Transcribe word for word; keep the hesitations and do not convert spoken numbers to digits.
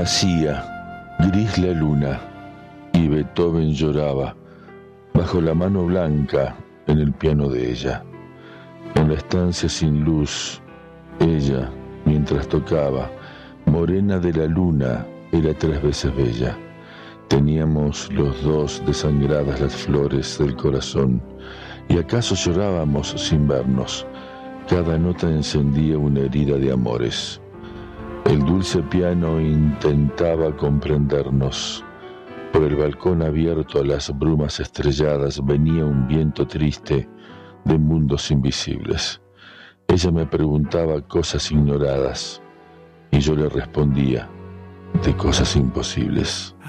Nacía gris la luna y Beethoven lloraba bajo la mano blanca en el piano de ella. En la estancia sin luz, ella, mientras tocaba, morena de la luna, era tres veces bella. Teníamos los dos desangradas las flores del corazón, y acaso llorábamos sin vernos. Cada nota encendía una herida de amores. El dulce piano intentaba comprendernos. Por el balcón abierto a las brumas estrelladas venía un viento triste de mundos invisibles. Ella me preguntaba cosas ignoradas y yo le respondía de cosas imposibles.